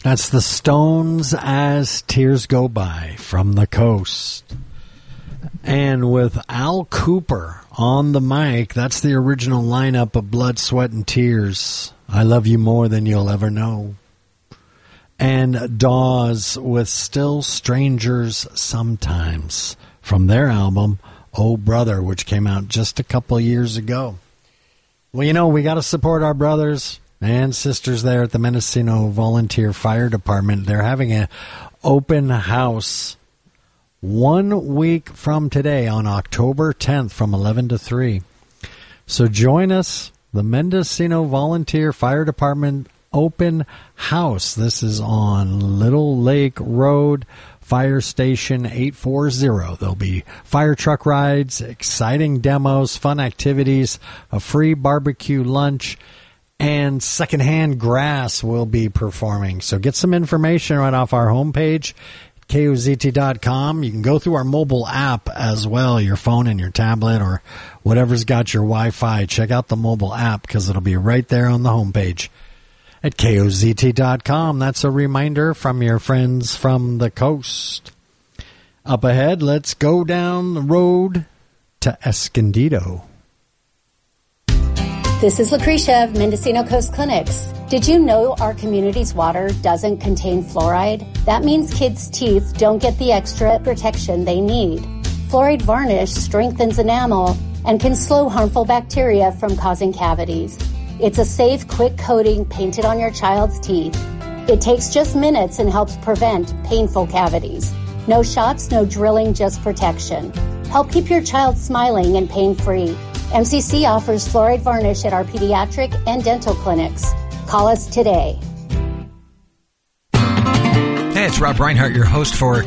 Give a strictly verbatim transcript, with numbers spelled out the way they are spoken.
That's the Stones as Tears Go By from the Coast. And with Al Cooper on the mic, that's the original lineup of Blood, Sweat, and Tears. I Love You More Than You'll Ever Know. And Dawes with Still Strangers Sometimes from their album, Oh Brother, which came out just a couple of years ago. Well, you know, we got to support our brothers and sisters there at the Mendocino Volunteer Fire Department. They're having an open house one week from today on October tenth from eleven to three. So join us, the Mendocino Volunteer Fire Department open house. This is on Little Lake Road, Fire Station eight forty. There'll be fire truck rides, exciting demos, fun activities, a free barbecue lunch, and Secondhand Grass will be performing. So get some information right off our homepage, K O Z T dot com. You can go through our mobile app as well, your phone and your tablet or whatever's got your Wi-Fi. Check out the mobile app because it'll be right there on the homepage at K O Z T dot com. That's a reminder from your friends from the coast. Up ahead, let's go down the road to Escondido. This is Lucretia of Mendocino Coast Clinics. Did you know our community's water doesn't contain fluoride? That means kids' teeth don't get the extra protection they need. Fluoride varnish strengthens enamel and can slow harmful bacteria from causing cavities. It's a safe, quick coating painted on your child's teeth. It takes just minutes and helps prevent painful cavities. No shots, no drilling, just protection. Help keep your child smiling and pain-free. M C C offers fluoride varnish at our pediatric and dental clinics. Call us today. Hey, it's Rob Reinhart, your host for